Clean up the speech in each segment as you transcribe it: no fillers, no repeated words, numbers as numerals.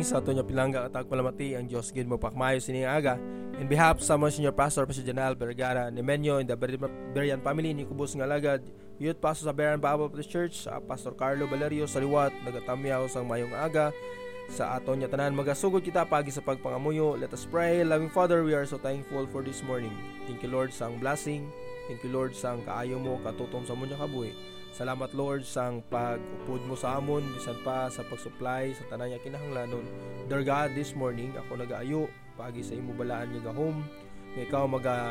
morning sa ato niya pilangga at agpalamati ang Diyos gid mo pakmayo sining aga. In behalf sa mga senior pastor Pastor Janelle Vergara Nemenyo in the Berian family ni Kubos nga alagad, youth pastor sa Berian Bible Baptist Church, Pastor Carlo Valerio sa liwat nagatamyaw sang mayong aga sa ato niya tanan magasugod kita pagi sa pagpangamuyo. Let us pray. Loving Father, we are so thankful for this morning. Thank you Lord sang blessing. Thank you Lord sang kaayo mo katutom sa munya kabuhi. Salamat Lord sang pag-upod mo sa amon bisan pa sa pag-supply sa tanan niya kinahanglanon. Dear God, this morning ako nagaayo pagi sa imo balaan nga gahom. Nga ikaw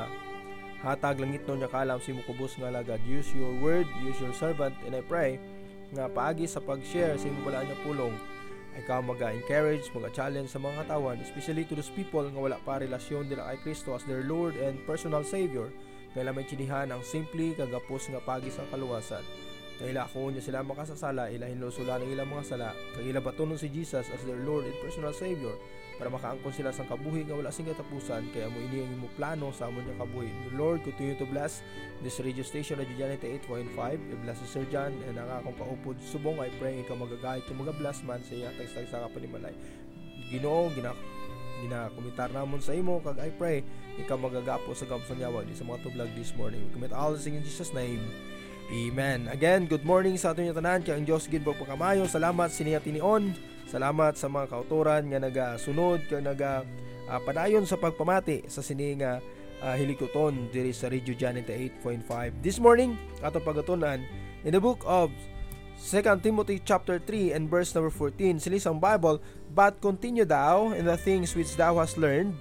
hatag langit no nya kalam si mo kubos nga alagad. Use your word, use your servant, and I pray nga paagi sa pag-share sa imo balaan nga pulong ikaw encourage, challenge sa mga katawan, especially to those people nga wala pa relasyon nila kay Kristo as their Lord and personal Savior. Kaya lamay chinihan ang simple kagapos nga pagi sa kaluwasan. Kaya ko niya sila makasasala, ila hinlusulan ang ilang mga sala, kag ila batunon si Jesus as their Lord and personal Savior para makaangkon sila sa kabuhi nga wala sing katapusan. Kaya mo ini ang imo plano sa amon nga kabuhi. Lord, continue to bless this radio station Radio Janita 8.5. Bless Sir John and ang akong kaupod subong. I pray ikaw magagahit yung mga bless man sa iya tag sa kapanimalay. Ginoo, ginakomitar namon sa imo kag I pray ikaw magagapo sa gamson yawa di sa mga tublag this morning. We commit all things in Jesus name. Amen. Again, good morning sa ato niyo tanan. Kaya ang Diyos gid po pagkamayo. Salamat siniya tinion. Salamat sa mga kauturan nga nagasunod kag padayon sa pagpamati sa sini nga hilikoton diri sa Radio Janita 8.5. This morning ato pagatunan in the book of 2 Timothy chapter 3 and verse number 14. Silisang Bible, but continue thou in the things which thou hast learned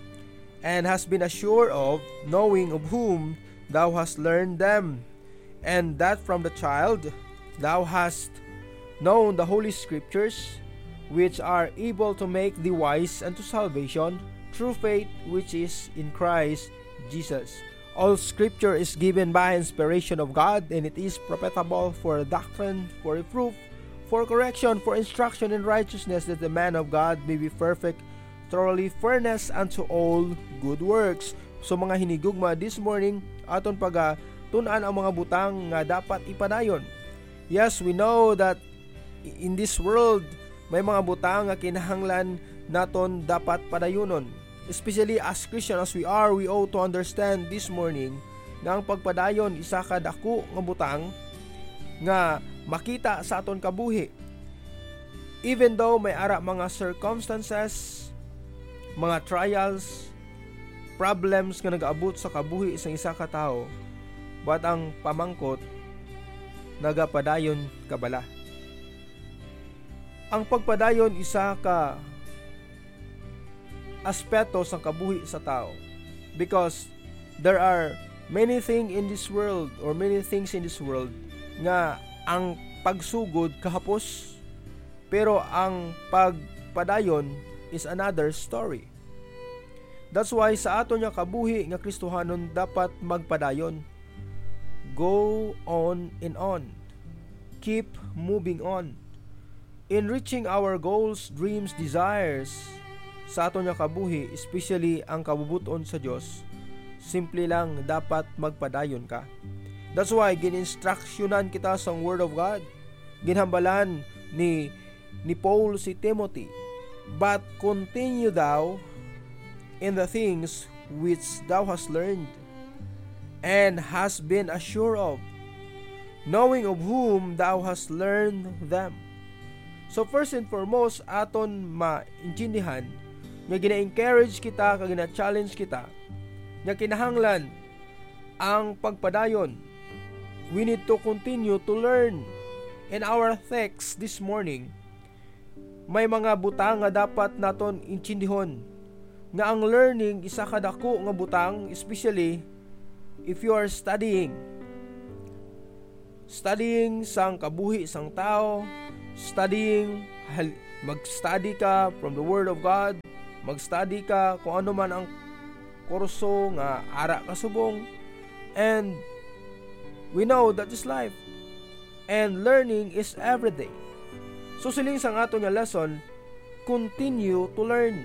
and hast been assured of, knowing of whom thou hast learned them, and that from the child thou hast known the holy scriptures, which are able to make thee wise unto salvation through faith which is in Christ Jesus. All scripture is given by inspiration of God, and it is profitable for doctrine, for reproof, for correction, for instruction in righteousness, that the man of God may be perfect, thoroughly furnished unto all good works. So mga hinigugma this morning, aton tunan ang mga butang nga dapat ipadayon. Yes, we know that in this world may mga butang nga kinahanglan naton dapat padayonon. Especially as Christian as we are, we ought to understand this morning nga ang pagpadayon isa ka dako nga butang nga makita sa aton kabuhi. Even though may ara mga circumstances, mga trials, problems nga nag-abot sa kabuhi sa isa ka tawo, but ang pamangkot nagapadayon kabala. Ang pagpadayon isa ka aspeto sa kabuhi sa tao, because there are many things in this world nga ang pagsugod kahapos, pero ang pagpadayon is another story. That's why sa ato nga kabuhi nga Kristohanon dapat magpadayon. Go on and on. Keep moving on. In reaching our goals, dreams, desires sa ato nga kabuhi, especially ang kabubuton sa Dios, simple lang dapat magpadayon ka. That's why gininstruksyonan kita sa Word of God. Ginhambalan ni Paul si Timothy, but continue thou in the things which thou hast learned and hast been assured of, knowing of whom thou hast learned them. So first and foremost, aton maintindihan nga gina-encourage kita, kag gina-challenge kita nga kinahanglan ang pagpadayon. We need to continue to learn. In our text this morning, may mga butang nga dapat naton intindihon, nga ang learning isa ka dako nga butang, especially if you are studying sang kabuhi sang tao, mag-study ka from the Word of God, mag-study ka kung ano man ang kurso nga ara ka subong, and we know that is life, and learning is everyday. So siling sang ato nga lesson, continue to learn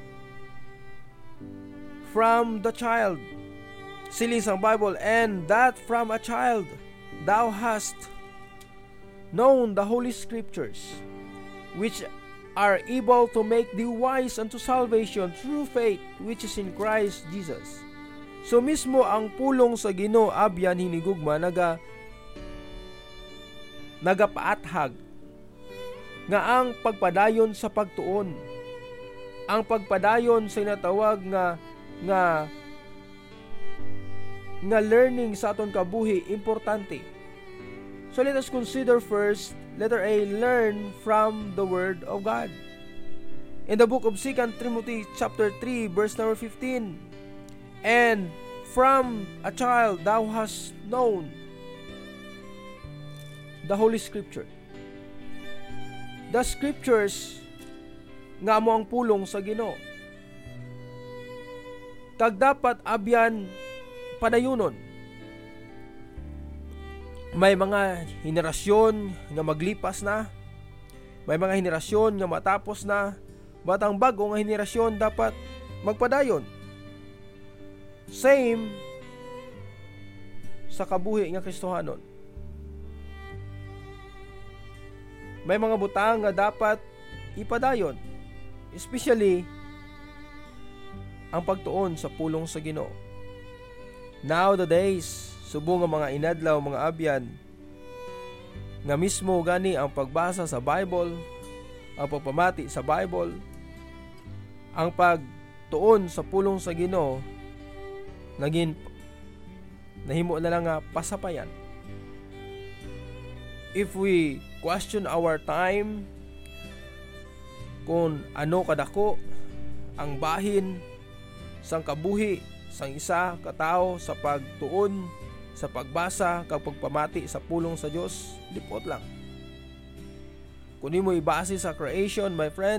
from the child. Siling sang Bible, and that from a child thou hast known the holy scriptures, which are able to make thee wise unto salvation through faith which is in Christ Jesus. So mismo ang pulong sa Ginoo abyan hinigugma nagapaathag nga ang pagpadayon sa pagtuon, ang pagpadayon sa inatawag nga learning sa aton kabuhi importante. So let us consider first, letter A, learn from the Word of God. In the book of 2 Timothy chapter 3 verse number 15, and from a child thou hast known the Holy Scripture. The Scriptures nga mo ang pulong sa Ginoo. Kag dapat abyan padayunon. May mga henerasyon nga maglipas na, may mga henerasyon nga matapos na, but ang bago nga henerasyon dapat magpadayon. Same sa kabuhi nga Kristohanon. May mga butang nga dapat ipadayon, especially ang pagtuon sa pulong sa Ginoo. Nowadays, subong nga mga inadlaw, mga abyan, nga mismo gani ang pagbasa sa Bible, ang pagpamati sa Bible, ang pagtuon sa pulong sa Ginoo, nahimo na lang nga pasapayan. If we question our time, kung ano kadako ang bahin sang kabuhi sang isa katao sa pagtuon, sa pagbasa kag pagpamati sa pulong sa Dios, lipot lang. Kung imo ibase sa creation, my friend,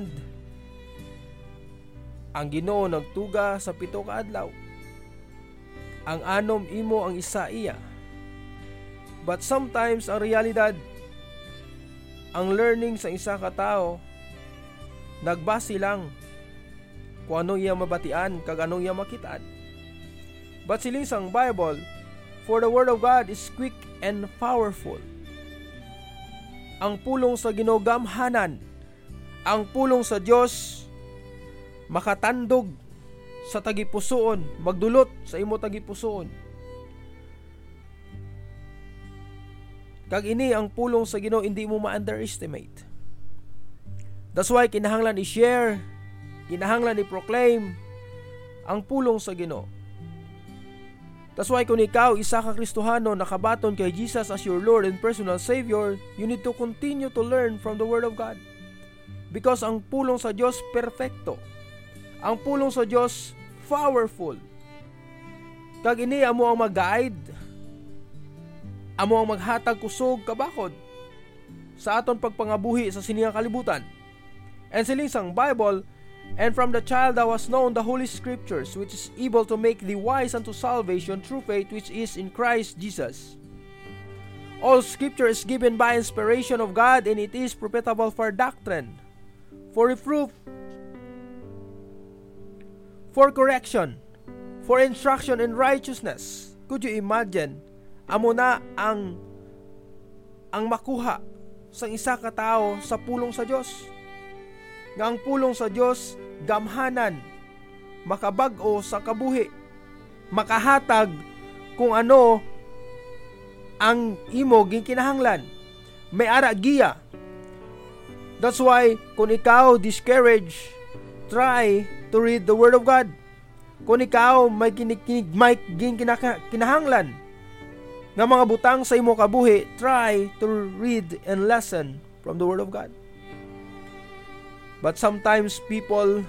ang Ginoo nagtuga sa 7 ka adlaw. Ang 6 imo, ang isa iya. But sometimes ang realidad, ang learning sa isa ka tao, nagbase lang kung anong iya mabatian kag anong iya makitaan. But siling sang Bible, for the Word of God is quick and powerful. Ang pulong sa Ginoo gamhanan. Ang pulong sa Dios makatandog sa tagipusoon, magdulot sa imo tagipusoon. Kag ini ang pulong sa Ginoo hindi mo ma-underestimate. That's why kinahanglan i-share, kinahanglan i-proclaim ang pulong sa Ginoo. That's why kung ikaw isa ka Kristohano nakabaton kay Jesus as your Lord and personal Savior, you need to continue to learn from the Word of God. Because ang pulong sa Diyos perfecto. Ang pulong sa Diyos powerful. Kag ini amo ang mag-guide, amo ang maghatag kusog kabakod sa aton pagpangabuhi sa siniyang kalibutan. And siling sang Bible, and from the child thou hast known the Holy Scriptures, which is able to make thee wise unto salvation through faith which is in Christ Jesus. All Scripture is given by inspiration of God, and it is profitable for doctrine, for reproof, for correction, for instruction in righteousness. Could you imagine, amo na ang makuha sa isa ka tao sa pulong sa Dios. Nga ang pulong sa Dios gamhanan, makabag-o sa kabuhi, makahatag kung ano ang imo ginkinahanglan, may ara giya. That's why kung ikaw discouraged, try to read the Word of God. Kung ikaw may kinahanglan nga mga butang sa imo kabuhi, try to read and listen from the Word of God. But sometimes people,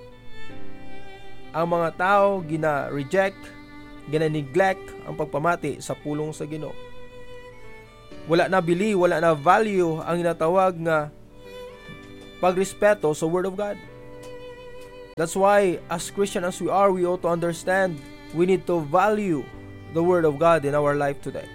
ang mga tao gina-reject, gina-neglect ang pagpamati sa pulong sa Ginoo. Wala na bili, wala na value ang inatawag nga pagrespeto sa Word of God. That's why as Christian as we are, we ought to understand we need to value the Word of God in our life today.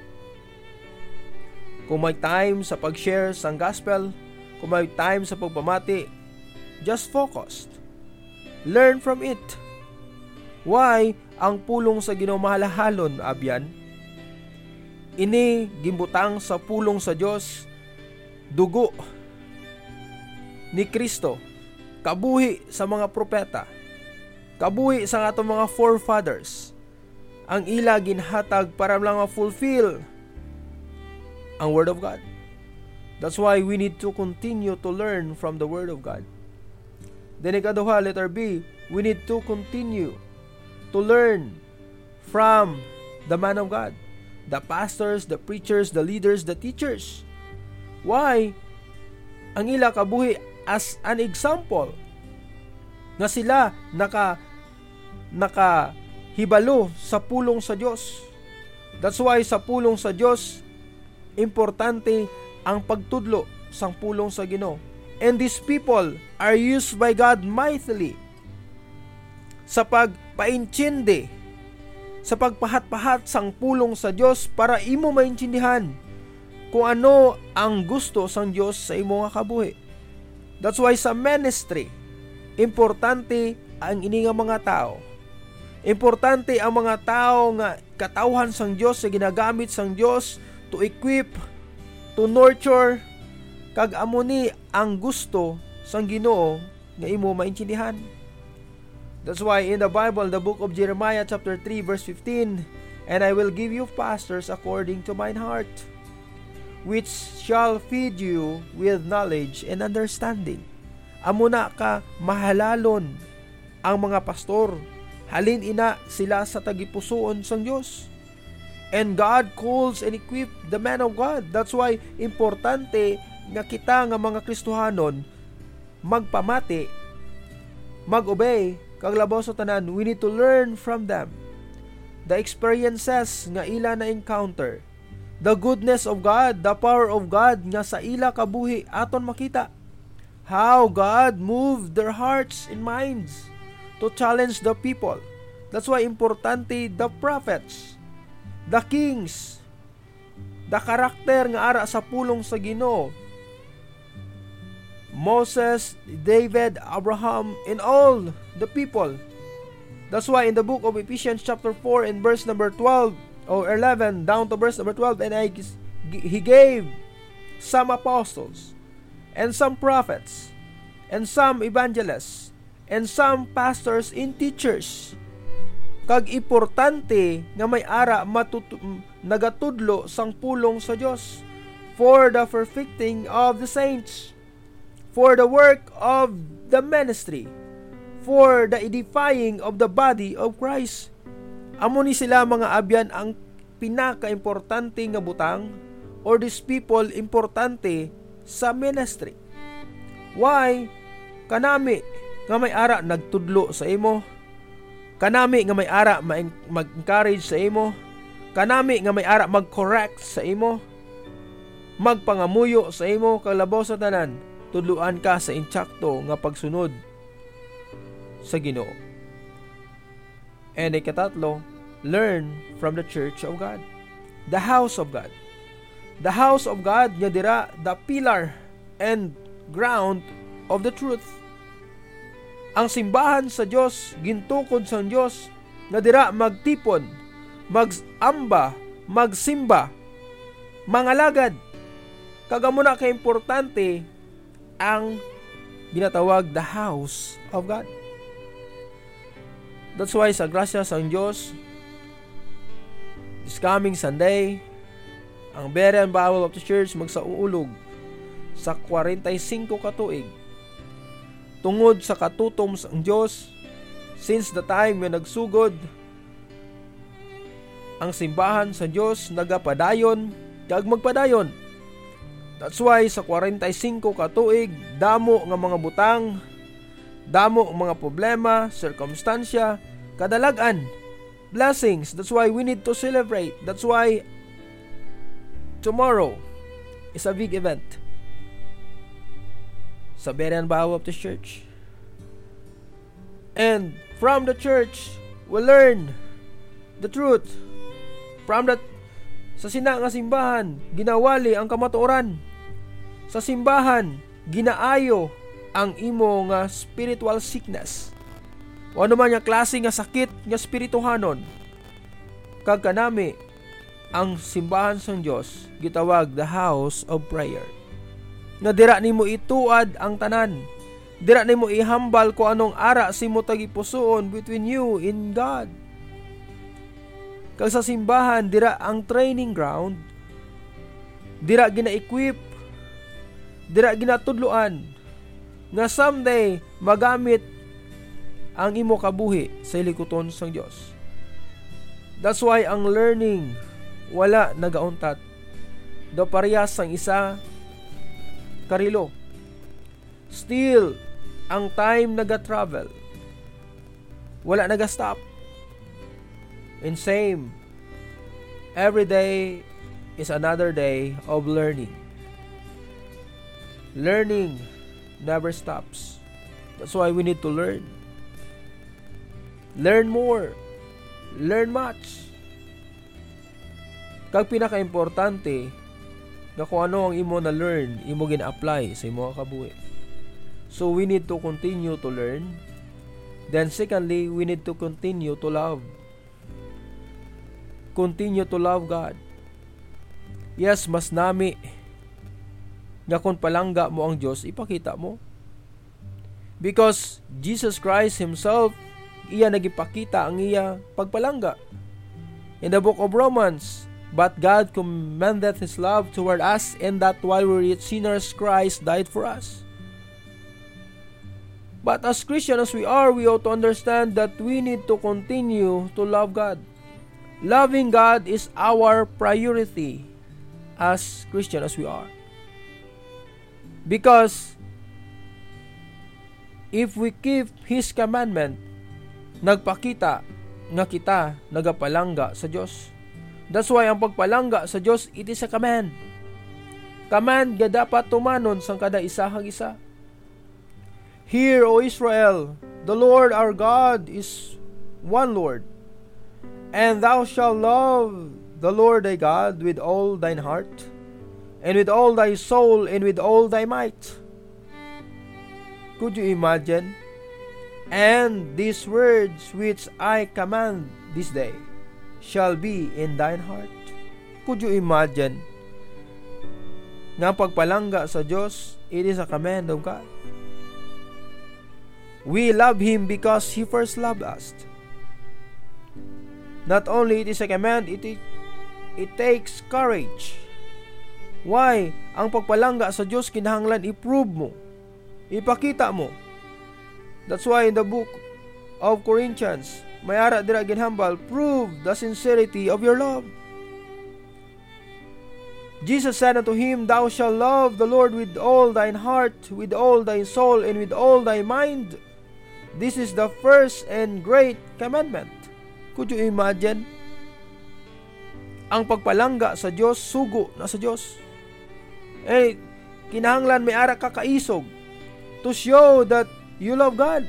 Kung may time sa pag-share sa gospel, kung may time sa pagpamati, just focused. Learn from it. Why? Ang pulong sa Ginoo mahalahalon, abyan. Ini gimbutang sa pulong sa Dios, dugo ni Kristo kabuhi sa mga propeta, kabuhi sa atong mga forefathers, ang ila ginhatag para lang ma-fulfill ang Word of God. That's why we need to continue to learn from the Word of God. Then ikaduha, letter B, we need to continue to learn from the man of God, the pastors, the preachers, the leaders, the teachers. Why? Ang ila kabuhi as an example na sila nakahibalo sa pulong sa Diyos. That's why sa pulong sa Diyos, importante ang pagtudlo sang pulong sa Ginoo. And these people are used by God mightily sa pagpaintindi, sa pagpahat-pahat sang pulong sa Diyos para imo maintindihan kung ano ang gusto sang Diyos sa imo nga kabuhi. That's why sa ministry, importante ang ini nga mga tao. Importante ang mga tao nga katawhan sang Diyos sa ginagamit sang Diyos to equip, to nurture, kag amo ni ang gusto sang Ginoo nga imo maintindihan. That's why in the Bible, the book of Jeremiah chapter 3 verse 15, and I will give you pastors according to mine heart, which shall feed you with knowledge and understanding. Amo na ka mahalalon ang mga pastor, halin ina sila sa tagipusoon sang Dios. And God calls and equip the man of God. That's why importante nga kita nga mga Kristohanon magpamati, mag-obey, kag labaw sa tanan, we need to learn from them. The experiences nga ila na encounter, the goodness of God, the power of God nga sa ila kabuhi aton makita. How God moved their hearts and minds to challenge the people. That's why importante the prophets, the kings, the karakter nga ara sa pulong sa Ginoo. Moses, David, Abraham, and all the people. That's why in the book of Ephesians chapter 4 and verse number 12 or 11 down to verse number 12, and he gave some apostles and some prophets and some evangelists and some pastors and teachers. Kag importante nga may ara nagatudlo sang pulong sa Dios for the perfecting of the saints, for the work of the ministry, for the edifying of the body of Christ. Amo ni sila mga abyan ang pinaka-importante nga butang, or these people importante sa ministry. Why? Kanami nga may ara nagtudlo sa imo, kanami nga may ara mag-encourage sa imo, kanami nga may ara mag-correct sa imo, magpangamuyo sa imo, kalabaw sa tanan, tudluan ka sa insakto nga pagsunod sa Ginoo. And ikatatlo, learn from the church of God, the house of God. The house of God nga dira the pillar and ground of the truth. Ang simbahan sa Dios, gintukod sa Dios nga dira magtipon, mag-amba, magsimba, mangalagad. Kagamo na ka importante ang ginatawag the house of God. That's why sa grasya sa Diyos, this coming Sunday, ang Berean Bible of the Church magsauulog sa 45 katuig tungod sa katutom sa Diyos since the time when nagsugod ang simbahan sa Diyos nagapadayon kag magpadayon. That's why sa 45 katuig, damo nga mga butang, damo mga problema, circumstansya, kadalagan, blessings. That's why we need to celebrate. That's why tomorrow is a big event sa Berean Bible of the Church. And from the church, we learn the truth. From that, sa sina nga simbahan, ginawali ang kamatuoran. Sa simbahan, ginaayo ang imo nga spiritual sickness. O ano man nga klase nga sakit nga spirituhanon. Kag kanami, ang simbahan sa Dios gitawag the house of prayer. Nga dira nimo ituad ang tanan. Dira nimo ihambal ko anong ara si mo tagipusoon between you in God. Kag sa simbahan, dira ang training ground. Dira gina-equip, dira ginatudloan nga someday magamit ang imo kabuhi sa likuton sang Dios. That's why ang learning wala nagauntat. Do parehas ang isa karilo. Still, ang time naga-travel. Wala naga-stop. And same, every day is another day of learning. Learning never stops. That's why we need to learn. Learn more. Learn much. Kag pinaka-importante nga kung ano ang imo na learn, imo gina-apply sa imo kabuhi. So we need to continue to learn. Then secondly, we need to continue to love. Continue to love God. Yes, mas nami nga kung palangga mo ang Diyos, ipakita mo. Because Jesus Christ Himself, iya nagipakita ang iya pagpalangga. In the book of Romans, but God commendeth His love toward us, and that while we were yet sinners, Christ died for us. But as Christians as we are, we ought to understand that we need to continue to love God. Loving God is our priority as Christian as we are. Because if we keep His commandment, nagpakita nga kita nagapalangga sa Diyos. That's why ang pagpalangga sa Diyos, it is a command. Command nga dapat tumanon sang kada isahang isa. Hear, O Israel, the Lord our God is one Lord. And thou shalt love the Lord thy God with all thine heart, and with all thy soul, and with all thy might. Could you imagine? And these words which I command this day shall be in thine heart. Could you imagine? Nga pagpalangga sa Diyos, it is a command of God. We love Him because He first loved us. Not only it is a command, it takes courage. Why? Ang pagpalangga sa Diyos, kinahanglan i-prove mo. Ipakita mo. That's why in the book of Corinthians, may ara dira ginhambal, prove the sincerity of your love. Jesus said unto him, thou shalt love the Lord with all thine heart, with all thy soul, and with all thy mind. This is the first and great commandment. Could you imagine? Ang pagpalangga sa Diyos, sugo na sa Diyos. Kinahanglan may ara ka kaisog to show that you love God.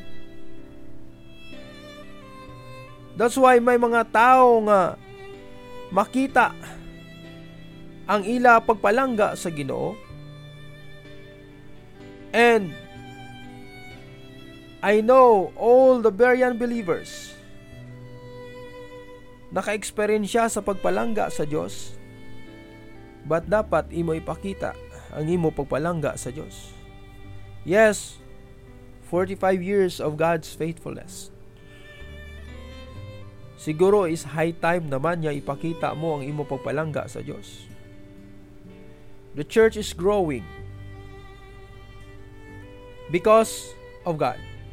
That's why may mga tao nga makita ang ila pagpalangga sa Ginoo. And I know all the Berean believers naka-experience sa pagpalangga sa Diyos, but dapat imo ipakita ang imo pagpalangga sa Diyos. Yes, 45 years of God's faithfulness. Siguro is high time naman niya ipakita mo ang imo pagpalangga sa Diyos. The church is growing because of God.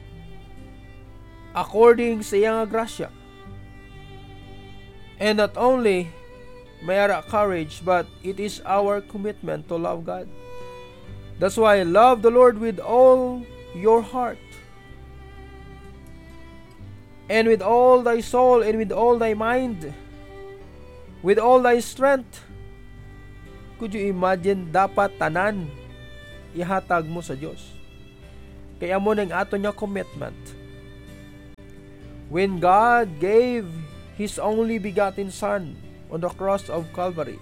According sa iyang grasya. And not only may ara courage, but it is our commitment to love God. That's why love the Lord with all your heart, and with all thy soul, and with all thy mind, with all thy strength. Could you imagine, dapat tanan ihatag mo sa Diyos. Kaya mo nang ato niya commitment. When God gave His only begotten Son on the cross of Calvary,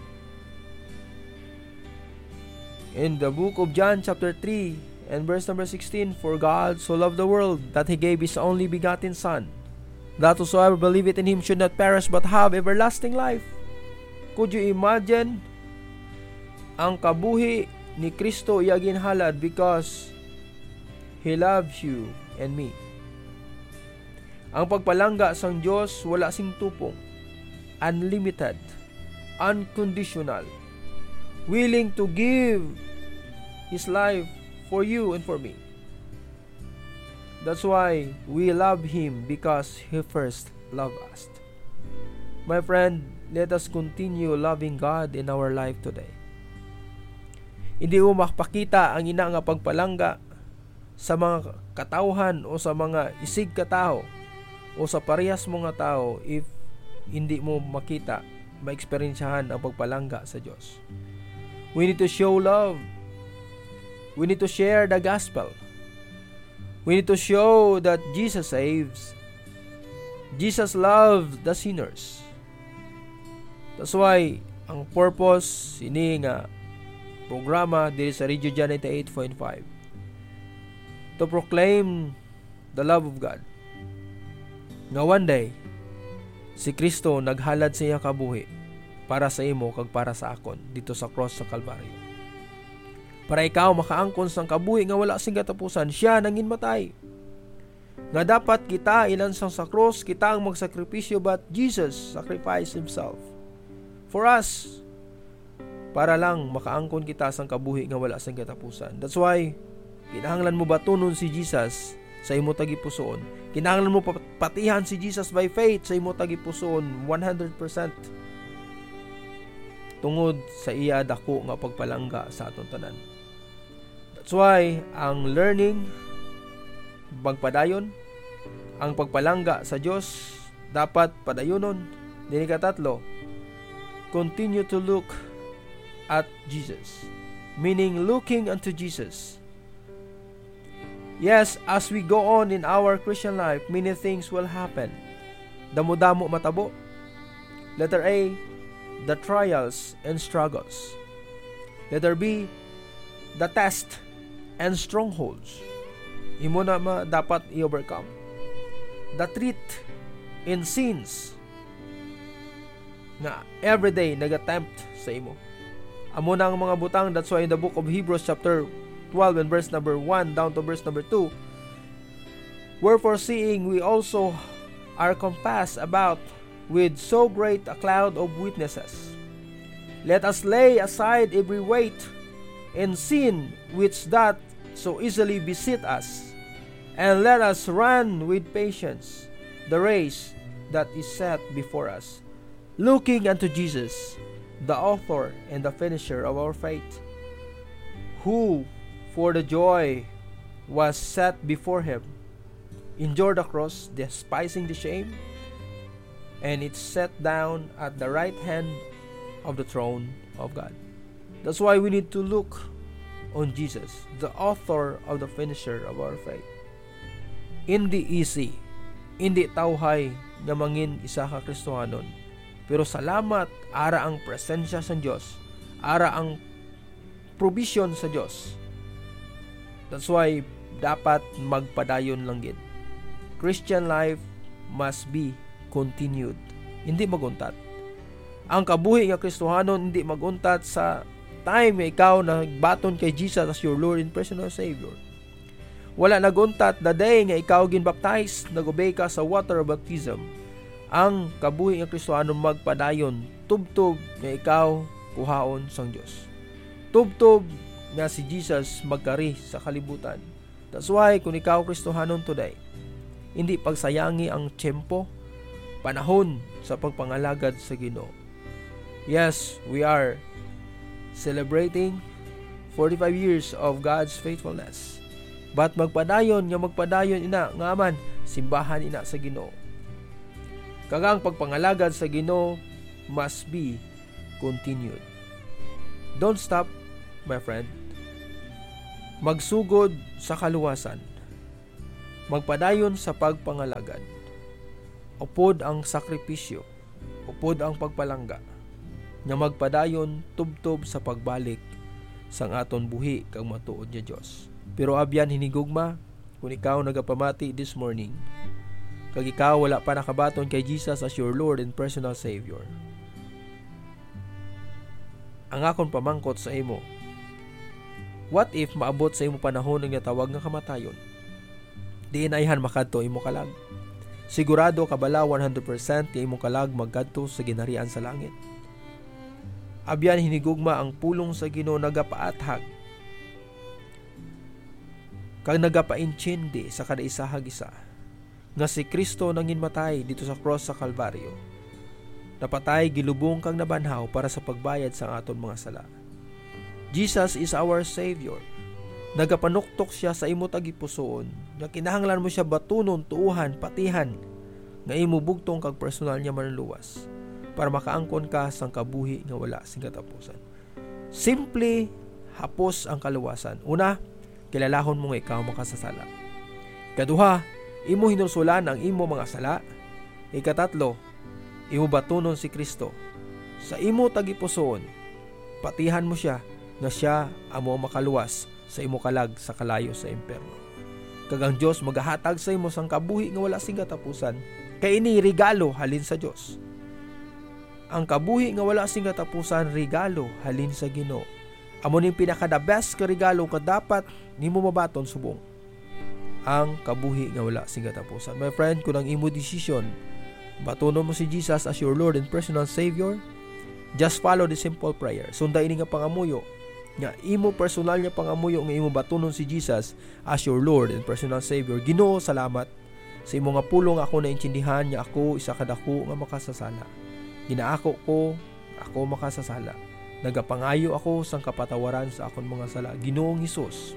in the book of John chapter 3 and verse number 16, for God so loved the world that He gave His only begotten Son, that whosoever believeth in Him should not perish but have everlasting life. Could you imagine? Ang kabuhi ni Kristo iya ginhalad because He loves you and me. Ang pagpalangga sang Dios wala sing tupong, unlimited, unconditional, willing to give His life for you and for me. That's why we love Him, because He first loved us. My friend, let us continue loving God in our life today. Hindi mo makapakita ang ina nga pagpalangga sa mga katauhan o sa mga isig katao o sa parehas mo nga tao if hindi mo makita, ma-experiensyahan ang pagpalangga sa Diyos. We need to show love. We need to share the gospel. We need to show that Jesus saves. Jesus loves the sinners. That's why ang purpose ini nga programa diri sa Radio Jan 98.5 to proclaim the love of God. Nga one day si Kristo naghalad sa iya kabuhi para sa imo kag para sa akon dito sa cross sa Kalbaryo. Para ikaw makaangkon sang kabuhi nga wala sing katapusan, siya nanginmatay. Nga dapat kita ilansang sa cross, kita ang magsakripisyo, but Jesus sacrificed Himself for us para lang makaangkon kita sang kabuhi nga wala sing katapusan. That's why kinahanglan mo batunon si Jesus sa imo tagipusoon. Kinahanglan mo patihan si Jesus by faith sa imo tagipusoon 100%. Tungod sa iya dako nga pagpalangga sa aton tanan. That's why ang learning magpadayon, ang pagpalangga sa Dios dapat padayonon. Dini katatlo, continue to look at Jesus, meaning looking unto Jesus. Yes, as we go on in our Christian life, many things will happen. Damo-damo matabo. Letter A, the trials and struggles. Letter B, the test and strongholds. Imo na dapat i-overcome. The threat in sins nga everyday nag-attempt sa imo. Amo na ang mga butang. That's why in the book of Hebrews chapter 12 and verse number 1 down to verse number 2, wherefore seeing we also are compassed about with so great a cloud of witnesses, let us lay aside every weight and sin which doth so easily beset us, and let us run with patience the race that is set before us, looking unto Jesus, the author and the finisher of our faith, who for the joy was set before Him endured the cross, despising the shame, and it's set down at the right hand of the throne of God. That's why we need to look on Jesus, the author of the finisher of our faith. Hindi easy, hindi tawhay nga mangin isa ka Kristohanon, pero salamat ara ang presensya sa Dios, ara ang provision sa Dios. That's why dapat magpadayon lang gid. Christian life must be continued, hindi maguntat. Ang kabuhi nga Kristohanon hindi maguntat sa time nga ikaw nagbaton kay Jesus as your Lord and personal Savior. Wala naguntat the day nga ikaw ginbaptize, nag-obey ka sa water baptism. Ang kabuhi nga Kristohanon magpadayon tubtob nga ikaw kuhaon sang Dios. Tubtob nga si Jesus magkari sa kalibutan. That's why kung ikaw Kristohanon today, hindi pagsayangi ang tiyempo, panahon sa pagpangalagad sa Ginoo. Yes, we are celebrating 45 years of God's faithfulness. But magpadayon ina nga man simbahan ina sa Ginoo. Kagang pagpangalagad sa Ginoo must be continued. Don't stop, my friend. Magsugod sa kaluwasan. Magpadayon sa pagpangalagad. Upod ang sakripisyo, upod ang pagpalangga, nga magpadayon tubtob sa pagbalik sang aton buhi kag matuod niya Dios. Pero abyan hinigugma kung ikaw nagapamati this morning, kag ikaw wala pa nakabaton kay Jesus as your Lord and personal Savior. Ang akon pamangkot sa imo, what if maabot sa imo panahon ang natawag nga kamatayon? inayhan makadto imo kalag. Sigurado ka bala 100% nga imo kalag magkadto sa ginharian sa langit. Abyan hinigugma ang pulong sa Ginoo nagapaathag kag nagapainchindi sa kada isahag isa nga si Kristo nanginmatay dito sa cross sa Kalbaryo. Napatay, gilubong kang nabanhaw para sa pagbayad sa aton mga sala. Jesus is our Savior. Nagapanuktok siya sa imo tagipusoon nga kinahanglan mo siya batunon, tuuhan, patihan nga imo bugtong kag personal niya manluwas para makaangkon ka sang kabuhi nga wala sing katapusan. Simple hapos ang kaluwasan. Una, kilalahon mo nga ikaw makasasala. Ikaduha, imo hinulsulan ang imo mga sala. Ikatatlo, imo batunon si Kristo. Sa imo tagipusoon, patihan mo siya nga siya amo makaluwas sa imo kalag sa kalayo sa impyerno. Kag ang Dios magahatag sa imo sang kabuhi nga wala sing katapusan, kay ini regalo halin sa Dios. Ang kabuhi nga wala sing katapusan regalo halin sa Ginoo. Amo ning pinaka the best ka regalo ka dapat nimo mabaton subong. Ang kabuhi nga wala sing katapusan. My friend, kung ang imo decision batunon mo si Jesus as your Lord and personal Savior, just follow the simple prayer. Sunda ini nga pangamuyo nga imo personal nga pangamuyo nga imo batunon si Jesus as your Lord and personal Savior. Ginoo, salamat sa imo nga pulong ako naintindihan nga ako isa kadako nga makasasala. Ginaako ko, ako makasasala. Nagapangayo ako sang kapatawaran sa akon mga sala. Ginoong Hesus,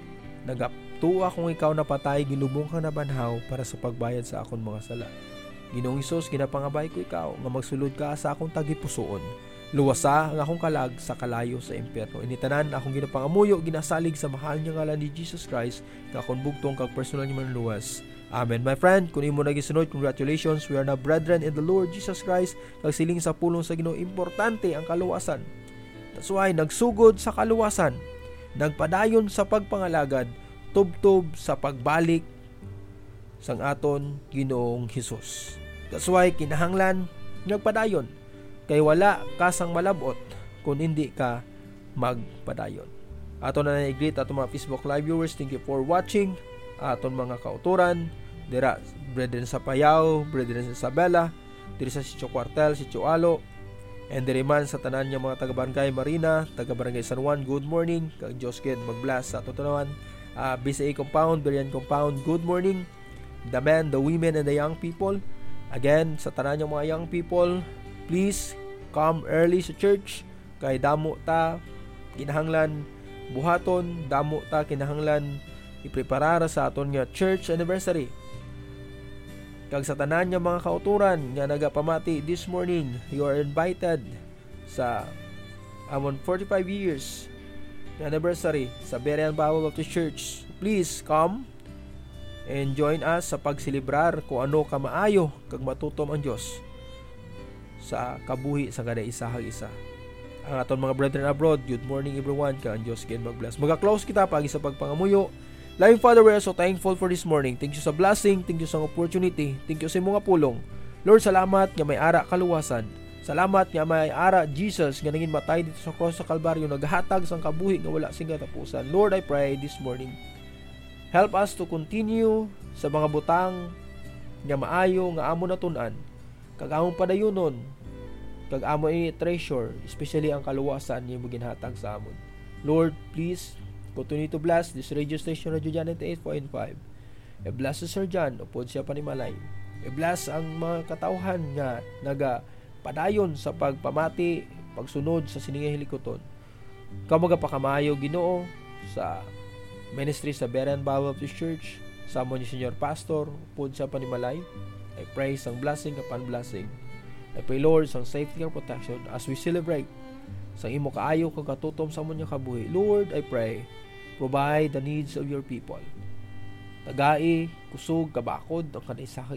nagatuwa kung ikaw napatay, gilubong ka na banhaw para sa pagbayad sa akon mga sala. Ginoong Hesus, ginapangabay ko ikaw nga magsulod ka sa akong tagipusoon. Luwasa ang akong kalag sa kalayo sa impyerno. Initanan akong ginapangamuyo, ginasalig sa mahal niya ngalan ni Jesus Christ nga akong bugtong kag personal niya manluwas. Amen. My friend, kung imo nagisunod, congratulations. We are now brethren in the Lord Jesus Christ. Kag siling sa pulong sa Ginoo, importante ang kaluwasan. That's why nagsugod sa kaluwasan, nagpadayon sa pagpangalagad, tubtob sa pagbalik sang aton Ginoong Hesus. That's why kinahanglan nagpadayon, kay wala ka sang malabot kung hindi ka magpadayon. Aton na na-greet aton mga Facebook Live viewers. Thank you for watching. Aton mga kauturan dira, brethren sa Payao, brethren sa Isabela, diri sa Sitio Cuartel, Sitio Alo, and diri man sa tanan niya mga taga-barangay Marina, taga-barangay San Juan, good morning. Kag Dios gid mag-bless sa aton tanan. BCA Compound, Berian Compound, good morning. The men, the women, and the young people. Again, sa tanan niya mga young people, please come early sa church kay damo ta kinahanglan buhaton, damo ta kinahanglan ipreparara sa aton nga church anniversary. Kag sa tanan nga mga kauturan nga nagapamati this morning, you are invited sa amon 45 years anniversary sa Berean Bible Baptist Church. Please come and join us sa pagselebrar kung ano ka maayo kag matutom ang Dios sa kabuhi sa kada isahag isa. Ang aton mga brethren abroad, good morning everyone. Kag ang Dios gid mag-bless. Maga-close kita pagi sa pagpangamuyo. Loving Father, we are so thankful for this morning. Thank you sa blessing, thank you sa opportunity, thank you sa mga pulong. Lord, salamat nga may ara kaluwasan. Salamat nga may ara Jesus nga nangin matay dito sa cross sa Kalbaryo, naghatag sang kabuhi nga wala sing katapusan. Lord, I pray this morning, help us to continue sa mga butang nga maayo nga amo natun-an, kag among padayonon, kag amo i-treasure, especially ang kaluwasan nga ginhatag sa amon. Lord, please continue to bless this radio station, Radio Jan 98.5. I-bless si Sir John, upod siya panimalay. I-bless ang mga katauhan nga nagapadayon sa pagpamati, pagsunod sa siningay hilikoton. Kamaga pakamayo Ginoo sa ministry sa Berean Bible Baptist Church, sa amon ni Senior Pastor, upod siya panimalay. I pray sang blessing upon blessing. I pray Lord sang safety and protection as we celebrate sang imo kaayo kag katutom sa amon nga kabuhi. Lord, I pray, provide the needs of your people. Tagai, kusog, kabakod ang kanisa